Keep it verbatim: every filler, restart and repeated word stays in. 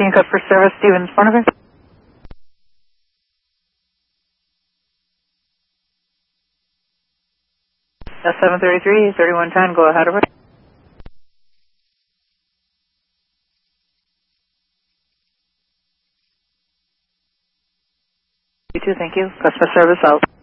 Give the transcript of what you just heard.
Team code for service, Stevens, Barnaby. S seven thirty-three, thirty-one ten, go ahead, everybody. You too, thank you. Customer service out.